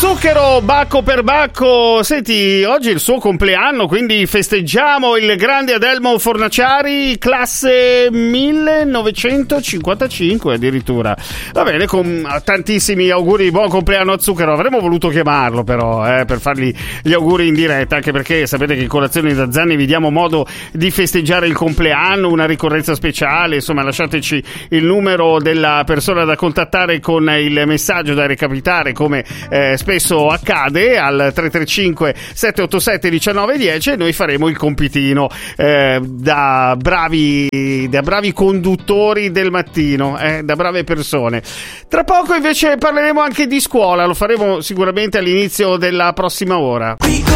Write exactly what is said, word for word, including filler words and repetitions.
Zucchero, Bacco per Bacco. Senti, oggi è il suo compleanno, quindi festeggiamo il grande Adelmo Fornaciari, classe millenovecentocinquantacinque addirittura. Va bene, con tantissimi auguri di buon compleanno a Zucchero. Avremmo voluto chiamarlo però, eh, per fargli gli auguri in diretta, anche perché sapete che in Colazioni da Zanni vi diamo modo di festeggiare il compleanno, una ricorrenza speciale. Insomma, lasciateci il numero della persona da contattare con il messaggio da recapitare, come eh, spesso accade, al tre tre cinque sette otto sette uno nove uno zero, e noi faremo il compitino eh, da bravi da bravi conduttori del mattino, eh, da brave persone. Tra poco invece parleremo anche di scuola, lo faremo sicuramente all'inizio della prossima ora.